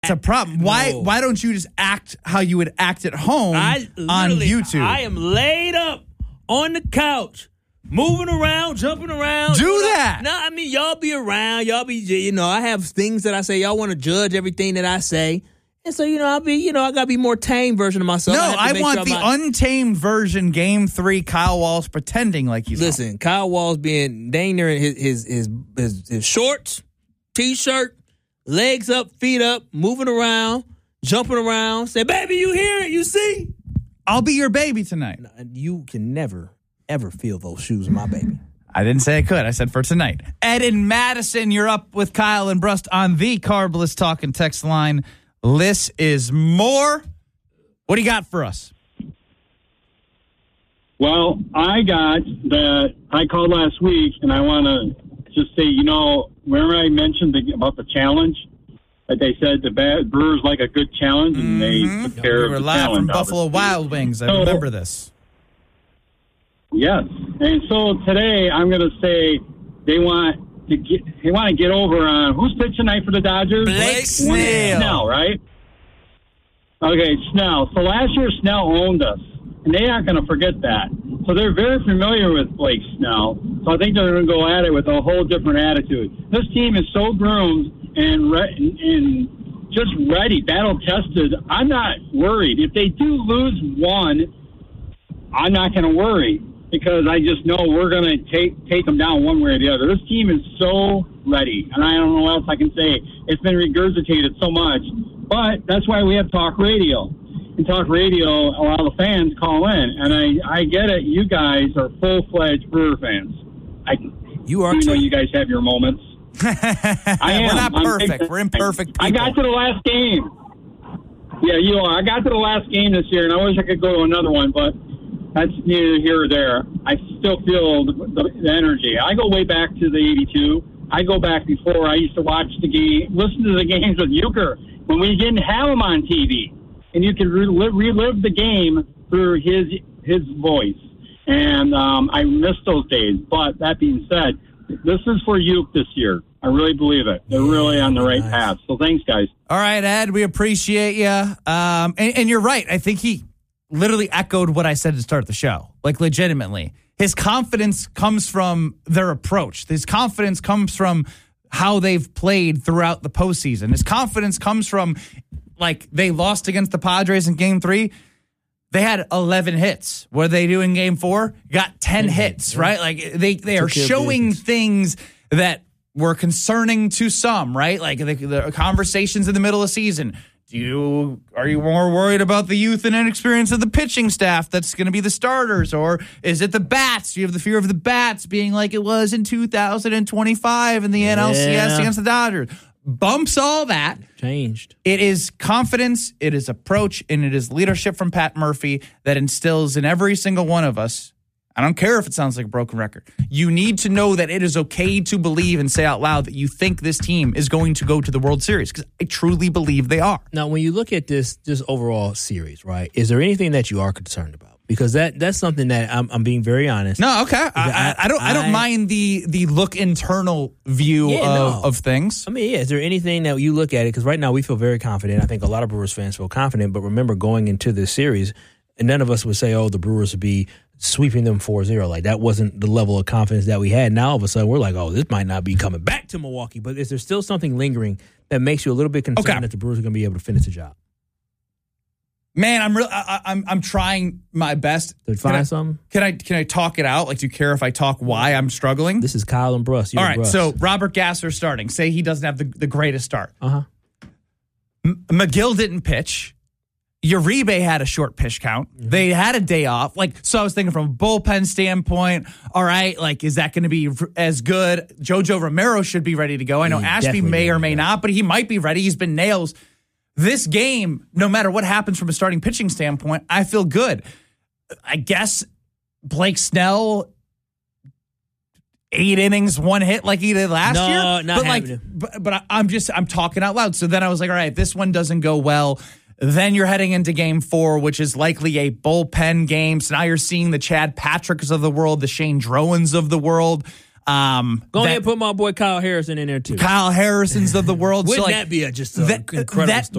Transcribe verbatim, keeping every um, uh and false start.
It's a problem. Why No. Why don't you just act how you would act at home I on literally- YouTube? I am laid up on the couch, moving around, jumping around. Do You know, that. No, I mean, y'all be around. Y'all be, you know, I have things that I say. Y'all want to judge everything that I say. And so, you know, I'll be, you know, I got to be more tame version of myself. no, have to I make want sure the my- untamed version. Game three, Kyle Walsh pretending like he's Listen, home. Kyle Walsh being dang near his, his, his, his, his shorts, T-shirt, legs up, feet up, moving around, jumping around. Say, baby, you hear it? You see? I'll be your baby tonight. You can never, ever feel those shoes, my baby. I didn't say I could. I said for tonight. Ed and Madison, you're up with Kyle and Brust on the Carbless Talk and Text line. This is more. What do you got for us? Well, I got that I called last week, and I want to just say, you know, remember I mentioned the, about the challenge? That they said the bad Brewers like a good challenge, and Mm-hmm. they took care We of were the live challenge. from Buffalo obviously. Wild Wings. I So- remember this. Yes, and so today I'm going to say they want to get they want to get over on who's pitching tonight for the Dodgers. Blake Snell. Snell, right? Okay, Snell. So last year Snell owned us, and they aren't going to forget that. So they're very familiar with Blake Snell. So I think they're going to go at it with a whole different attitude. This team is so groomed and re- and, and just ready, battle tested. I'm not worried. If they do lose one, I'm not going to worry, because I just know we're going to take take them down one way or the other. This team is so ready, and I don't know what else I can say. It's been regurgitated so much, but that's why we have talk radio. In talk radio, a lot of the fans call in, and I, I get it. You guys are full-fledged Brewer fans. I You are you know too. you guys have your moments. I am. We're not I'm perfect. big- We're imperfect people. I got to the last game. Yeah, you are. I got to the last game this year, and I wish I could go to another one, but that's neither here or there. I still feel the, the, the energy. I go way back to the eighty-two. I go back before. I used to watch the game, listen to the games with Euchre when we didn't have him on T V, and you could relive, relive the game through his his voice. And um, I miss those days. But that being said, this is for Euchre this year. I really believe it. They're really on the right Nice. path. So thanks, guys. All right, Ed, we appreciate you. Um, and, and you're right. I think he literally echoed what I said to start the show, like legitimately. His confidence comes from their approach. His confidence comes from how they've played throughout the postseason. His confidence comes from, like, they lost against the Padres in game three. They had eleven hits. What did they do in game four? Got ten hits, right? Like, they, they are Took care of showing business. things that were concerning to some, right? Like the, the conversations in the middle of the season. Do you are you more worried about the youth and inexperience of the pitching staff that's going to be the starters, or is it the bats? Do you have the fear of the bats being like it was in two thousand twenty-five in the N L C S Yeah. against the Dodgers? Bumps all that. Changed. It is confidence, it is approach, and it is leadership from Pat Murphy that instills in every single one of us. I don't care if it sounds like a broken record. You need to know that it is okay to believe and say out loud that you think this team is going to go to the World Series, because I truly believe they are. Now, when you look at this this overall series, right, is there anything that you are concerned about? Because that that's something that I'm, I'm being very honest. No, okay. I, I, I don't. I don't I- mind the the look internal view Yeah, of, no. of things. I mean, yeah, is there anything that you look at it? Because right now we feel very confident. I think a lot of Brewers fans feel confident. But remember, going into this series, and none of us would say, oh, the Brewers would be sweeping them four zero. Like, that wasn't the level of confidence that we had. Now, all of a sudden, we're like, oh, this might not be coming back to Milwaukee. But is there still something lingering that makes you a little bit concerned Okay. that the Brewers are going to be able to finish the job? Man, I'm real. I, I- I'm I'm trying my best To Can find I- something? Can I can I talk it out? Like, do you care if I talk why I'm struggling? This is Kyle and Bruss. You're All right, Bruss. so Robert Gasser starting. Say he doesn't have the, the greatest start. Uh-huh. M- McGill didn't pitch. Uribe had a short pitch count. Mm-hmm. They had a day off. Like, so I was thinking from a bullpen standpoint, all right, like, is that going to be r- as good? JoJo Romero should be ready to go. I know He's Ashby definitely may or ready may to go. not, but he might be ready. He's been nails. This game, no matter what happens from a starting pitching standpoint, I feel good. I guess Blake Snell, eight innings, one hit like he did last No, year. not but like, having to. but, but I- I'm just I'm talking out loud. So then I was like, all right, if this one doesn't go well, then you're heading into game four, which is likely a bullpen game. So now you're seeing the Chad Patricks of the world, the Shane Drowens of the world. Um, Go that, ahead and put my boy Kyle Harrison in there too. Kyle Harrison's of the world. Wouldn't so like, that be a, just an that, incredible that, story?